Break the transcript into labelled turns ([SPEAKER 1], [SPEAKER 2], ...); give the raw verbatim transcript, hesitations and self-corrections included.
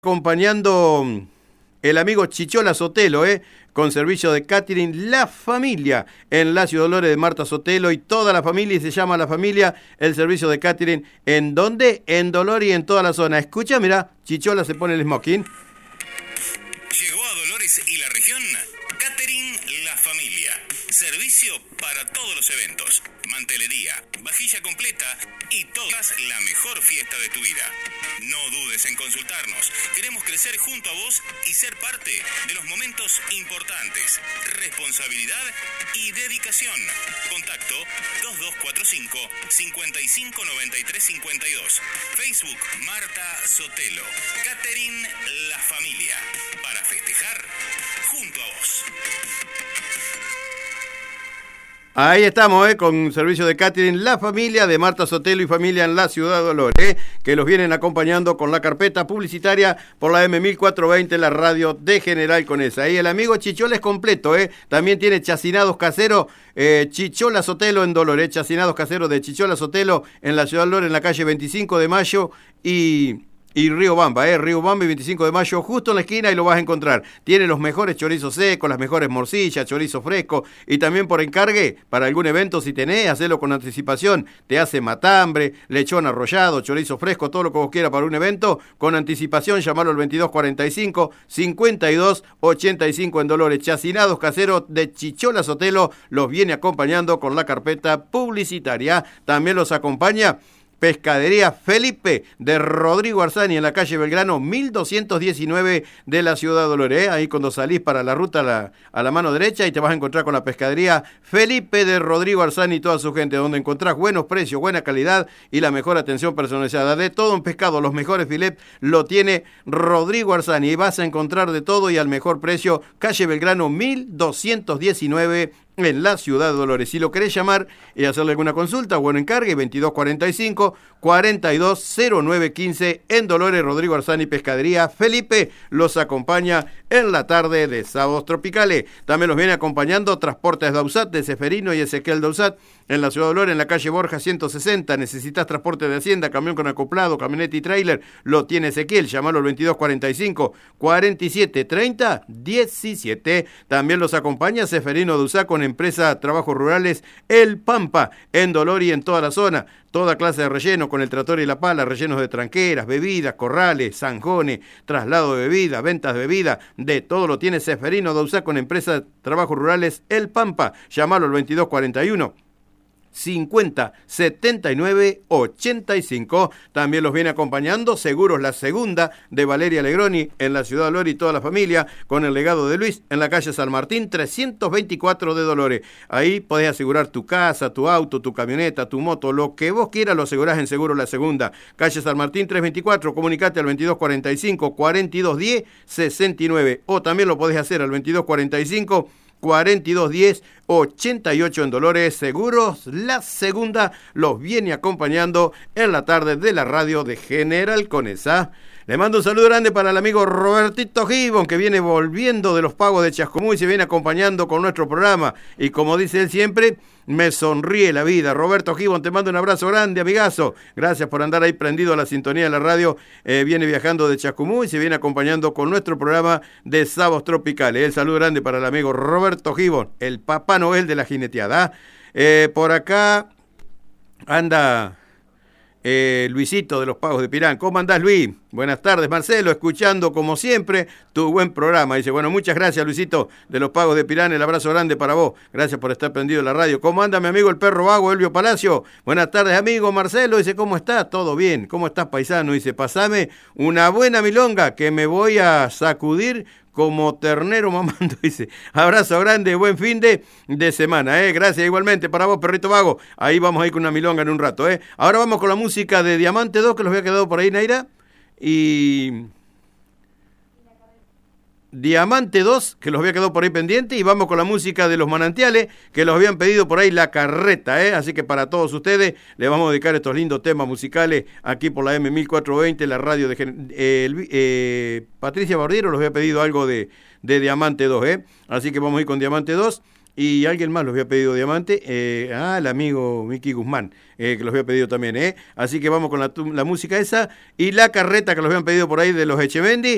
[SPEAKER 1] Acompañando el amigo Chichola Sotelo, ¿eh? Con servicio de catering La Familia en la Ciudad Dolores de Marta Sotelo y toda la familia, y se llama La Familia, el servicio de catering. ¿En dónde? En Dolores y en toda la zona. Escucha, mira, Chichola se pone el smoking.
[SPEAKER 2] Llegó a Dolores y la región Catering La Familia. Servicio para todos los eventos, mantelería, vajilla completa y todas la mejor fiesta de tu vida. No dudes en consultarnos. Queremos crecer junto a vos y ser parte de los momentos importantes. Responsabilidad y dedicación. Contacto dos dos cuatro cinco, cinco cinco nueve tres cinco dos. Facebook Marta Sotelo. Catering La Familia. Para festejar junto a vos.
[SPEAKER 1] Ahí estamos, ¿eh? Con servicio de catering La Familia de Marta Sotelo y familia en la Ciudad de Dolores, ¿eh? Que los vienen acompañando con la carpeta publicitaria por la M mil cuatrocientos veinte, la radio de General Conesa. Ahí el amigo Chichola es completo, ¿eh? También tiene chacinados caseros, eh, Chichola Sotelo en Dolores, ¿eh? Chacinados caseros de Chichola Sotelo en la Ciudad de Dolores, en la calle veinticinco de mayo y... Y Río Bamba, eh, Río Bamba y veinticinco de mayo, justo en la esquina, y lo vas a encontrar. Tiene los mejores chorizos secos, las mejores morcillas, chorizo fresco, y también por encargue, para algún evento, si tenés, hacelo con anticipación. Te hace matambre, lechón arrollado, chorizo fresco, todo lo que vos quieras para un evento, con anticipación, llamalo al veintidós cuarenta y cinco, cincuenta y dos ochenta y cinco en Dolores. Chacinados caseros de Chichola Sotelo los viene acompañando con la carpeta publicitaria. También los acompaña Pescadería Felipe de Rodrigo Arzani en la calle Belgrano mil doscientos diecinueve de la Ciudad de Dolores, ¿eh? Ahí cuando salís para la ruta a la, a la mano derecha y te vas a encontrar con la Pescadería Felipe de Rodrigo Arzani y toda su gente, donde encontrás buenos precios, buena calidad y la mejor atención personalizada. De todo en pescado, los mejores filets lo tiene Rodrigo Arzani y vas a encontrar de todo y al mejor precio. Calle Belgrano mil doscientos diecinueve en la Ciudad de Dolores. Si lo querés llamar y hacerle alguna consulta, bueno, encargue veintidós cuarenta y cinco, cuarenta y dos cero nueve quince en Dolores. Rodrigo Arzani, Pescadería Felipe los acompaña en la tarde de Sábados Tropicales. También los viene acompañando Transportes Dausat de Seferino y Ezequiel Dausat en la Ciudad de Dolores, en la calle Borja ciento sesenta. Necesitas transporte de Hacienda, camión con acoplado, camioneta y tráiler, lo tiene Ezequiel. Llamalo al veintidós cuarenta y cinco, cuarenta y siete treinta diecisiete. También los acompaña Seferino Dausat con empresa Trabajos Rurales El Pampa en Dolores y en toda la zona. Toda clase de relleno con el tractor y la pala, rellenos de tranqueras, bebidas, corrales, zanjones, traslado de bebida, ventas de bebida, de todo lo tiene Seferino Dausat con empresa Trabajos Rurales El Pampa. Llamalo al veintidós cuarenta y uno, cincuenta setenta y nueve ochenta y cinco. También los viene acompañando Seguros La Segunda de Valeria Legroni en la Ciudad de Dolores y toda la familia con el legado de Luis en la calle San Martín trescientos veinticuatro de Dolores. Ahí podés asegurar tu casa, tu auto, tu camioneta, tu moto, lo que vos quieras lo asegurás en Seguros La Segunda. Calle San Martín trescientos veinticuatro, comunicate al veintidós cuarenta y cinco, cuarenta y dos diez sesenta y nueve, o también lo podés hacer al veintidós cuarenta y cinco, cuarenta y dos diez ochenta y ocho en Dolores. Seguros La Segunda los viene acompañando en la tarde de la radio de General Conesa. Le mando un saludo grande para el amigo Robertito Gibbon, que viene volviendo de los pagos de Chascomús y se viene acompañando con nuestro programa. Y como dice él siempre, me sonríe la vida. Roberto Gibbon, te mando un abrazo grande, amigazo. Gracias por andar ahí prendido a la sintonía de la radio. Eh, viene viajando de Chascomús y se viene acompañando con nuestro programa de Sábados Tropicales. El saludo grande para el amigo Roberto Gibbon, el Papá Noel de la jineteada. Eh, por acá anda... Eh, Luisito de los Pagos de Pirán. ¿Cómo andás, Luis? Buenas tardes, Marcelo, escuchando como siempre tu buen programa. Dice, bueno, muchas gracias, Luisito de los Pagos de Pirán, el abrazo grande para vos. Gracias por estar prendido en la radio. ¿Cómo anda mi amigo el perro vago, Elvio Palacio? Buenas tardes, amigo Marcelo. Dice, ¿cómo estás? Todo bien. ¿Cómo estás, paisano? Dice, pasame una buena milonga que me voy a sacudir como ternero mamando. Dice, abrazo grande, buen fin de, de semana, eh. Gracias igualmente para vos, perrito vago. Ahí vamos a ir con una milonga en un rato, eh. Ahora vamos con la música de Diamante dos, que los había quedado por ahí, Naira. Y... Diamante dos, que los había quedado por ahí pendiente, y vamos con la música de Los Manantiales, que los habían pedido por ahí La Carreta, ¿eh? Así que para todos ustedes les vamos a dedicar estos lindos temas musicales aquí por la M mil cuatrocientos veinte, la radio de... Eh, eh, Patricia Bardiero los había pedido algo de, de Diamante dos, ¿eh? Así que vamos a ir con Diamante dos. Y alguien más los había pedido Diamante, eh, ah, el amigo Miki Guzmán, eh, que los había pedido también, ¿eh? Así que vamos con la, la música esa y La Carreta, que los habían pedido por ahí de los Echevendi,